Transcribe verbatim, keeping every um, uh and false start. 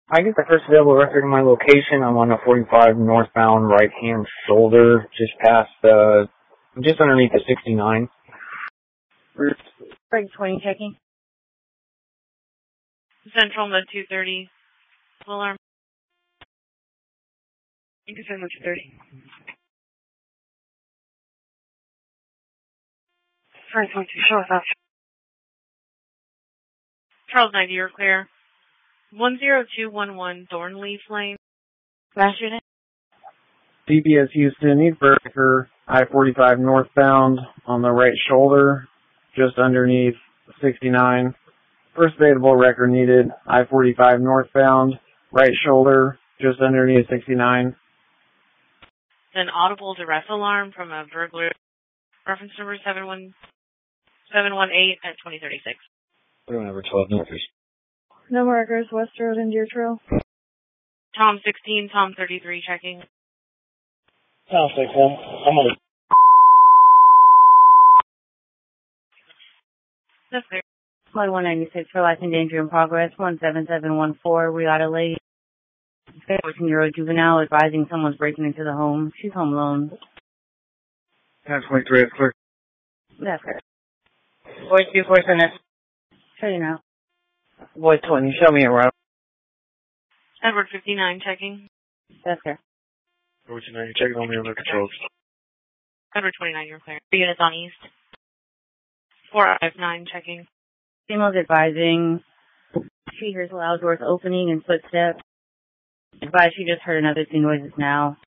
I get the first available record of my location. I'm on a forty-five northbound right-hand shoulder, just past, uh, just underneath the sixty-nine. Break twenty checking. Central mode two thirty. Full alarm. You can send mode two thirty. Frank twenty-two, show us out. Charles ninety, you're clear. one zero two one one Thornleaf Lane. Last unit. D B S Houston, need breaker, I forty-five northbound on the right shoulder, just underneath sixty-nine. First available record needed, I forty-five northbound, right shoulder, just underneath sixty-nine. An audible duress alarm from a burglar. Reference number seven one seven one eight at twenty thirty-six. Number twelve, Northers. No markers, West Road and Deer Trail. Tom sixteen, Tom thirty-three, checking. Tom sixteen, I'm on. That's clear. Flight one ninety-six for life and danger in progress, one seven seven one four. We got a lady, fourteen-year-old juvenile, advising someone's breaking into the home. She's home alone. ten twenty-three, that's clear. That's her. Voice two, voice in it. Show you now. Voice twenty, show me around. Edward fifty-nine, checking. That's her. Voice nine, checking on the other controls. Edward twenty-nine, you're clear. Three units on east. four five nine, checking. Female's advising she hears loud doors opening and footsteps. Advise she just heard another two noises now.